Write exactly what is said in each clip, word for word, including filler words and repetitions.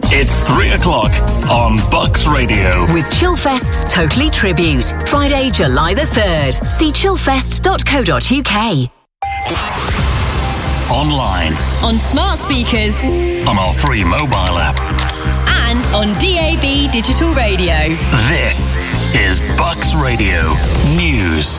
It's three o'clock on Bucks Radio. With Chillfest's Totally Tribute. Friday, July the third. See chillfest dot co dot uk. Online. On smart speakers. On our free mobile app. And on D A B digital radio. This is Bucks Radio News.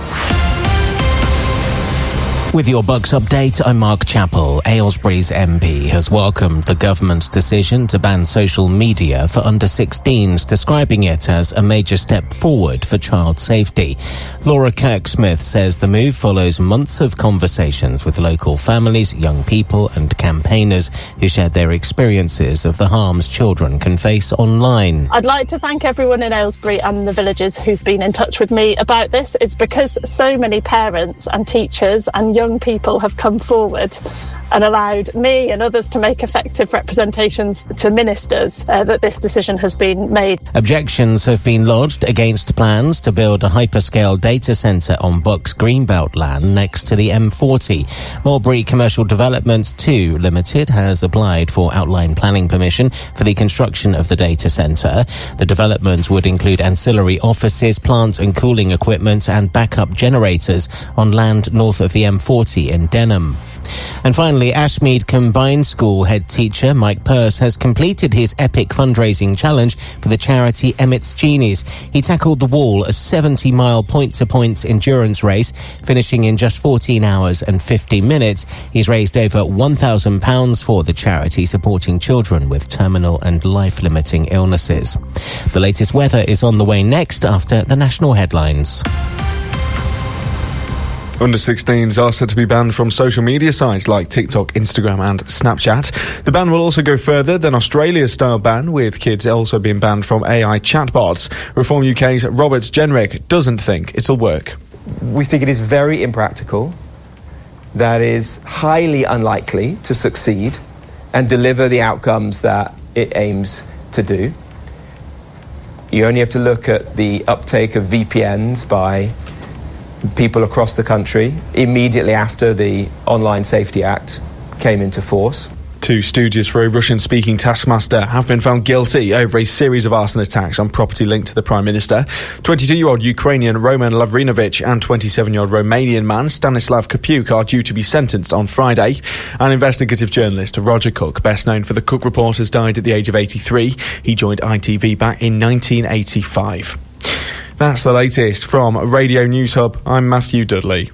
With your Bucks update, I'm Mark Chappell. Aylesbury's M P has welcomed the government's decision to ban social media for under sixteens, describing it as a major step forward for child safety. Laura Kirk-Smith says the move follows months of conversations with local families, young people and campaigners who shared their experiences of the harms children can face online. I'd like to thank everyone in Aylesbury and the villages who's been in touch with me about this. It's because so many parents and teachers and young people have come forward and allowed me and others to make effective representations to ministers uh, that this decision has been made. Objections have been lodged against plans to build a hyperscale data centre on Bucks Greenbelt land next to the M forty. Mulberry Commercial Development two Limited has applied for outline planning permission for the construction of the data centre. The development would include ancillary offices, plant and cooling equipment and backup generators on land north of the M forty in Denham. And finally, Ashmead Combined School head teacher Mike Pearce has completed his epic fundraising challenge for the charity Emmett's Genies. He tackled the wall, a seventy-mile point-to-point endurance race, finishing in just fourteen hours and fifty minutes. He's raised over one thousand pounds for the charity, supporting children with terminal and life-limiting illnesses. The latest weather is on the way next after the national headlines. Under sixteens are said to be banned from social media sites like TikTok, Instagram and Snapchat. The ban will also go further than Australia's style ban, with kids also being banned from A I chatbots. Reform U K's Robert Jenrick doesn't think it'll work. We think it is very impractical, that is highly unlikely to succeed and deliver the outcomes that it aims to do. You only have to look at the uptake of V P Ns by people across the country immediately after the Online Safety Act came into force. Two stooges for a Russian-speaking taskmaster have been found guilty over a series of arson attacks on property linked to the Prime Minister. twenty-two-year-old Ukrainian Roman Lavrinovich and twenty-seven-year-old Romanian man Stanislav Kopuk are due to be sentenced on Friday. And investigative journalist Roger Cook, best known for the Cook Report, has died at the age of eighty-three. He joined I T V back in nineteen eighty-five. That's the latest from Radio News Hub. I'm Matthew Dudley.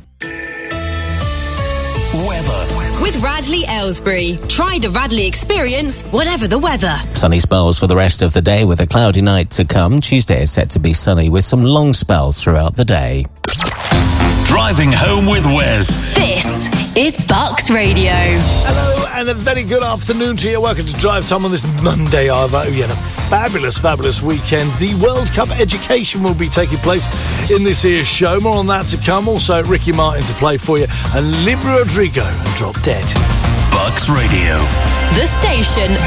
Weather. With Radley Aylesbury. Try the Radley experience, whatever the weather. Sunny spells for the rest of the day with a cloudy night to come. Tuesday is set to be sunny with some long spells throughout the day. Driving home with Wes. This is Bucks Radio. Hello and a very good afternoon to you. Welcome to Drive Time on this Monday. I hope you had a fabulous, fabulous weekend. The World Cup education will be taking place in this year's show. More on that to come. Also, Ricky Martin to play for you and Liv Rodrigo and Drop Dead. Bucks Radio. The station